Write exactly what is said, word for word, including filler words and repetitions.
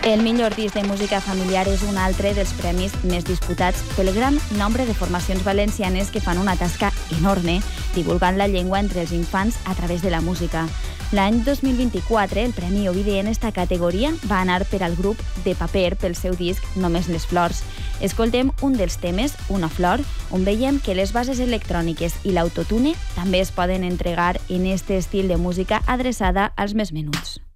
El millor disc de música familiar és un altre dels premis més disputats pel gran nombre de formacions valencianes que fan una tasca enorme divulgant la llengua entre els infants a través de la música. L'any dos mil vint-i-quatre, el Premi Ovidi en esta categoria va anar per al grup de Paper pel seu disc Només les flors. Escoltem un dels temes, Una flor, on veiem que les bases electròniques i l'autotune també es poden entregar en este estil de música adreçada als més menuts.